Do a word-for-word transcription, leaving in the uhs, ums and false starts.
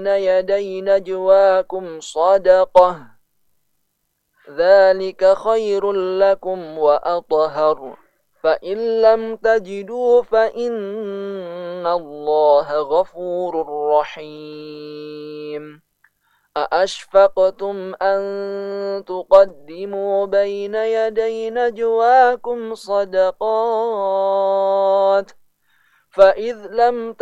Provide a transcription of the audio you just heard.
يدي نجواكم صدقة ذلك خير لكم وأطهر فإن لم تجدوا فإن الله غفور رحيم أأشفقتم أن تقدموا بين يدي نجواكم صدقات فإذ لم